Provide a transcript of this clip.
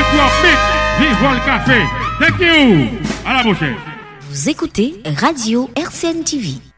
Vive le café. Thank you. À la prochaine. Vous écoutez Radio RCN TV.